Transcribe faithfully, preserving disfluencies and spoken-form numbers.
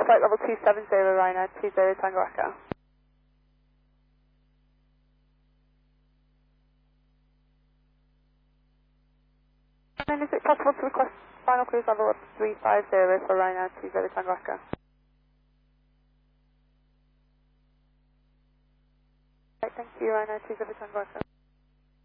flight level two seven zero, Ryanair two zero Tango Echo. And then is it possible to request final cruise level of three five zero for Ryanair two zero Tango Echo? Right, thank you, Ryanair two zero Tango Echo.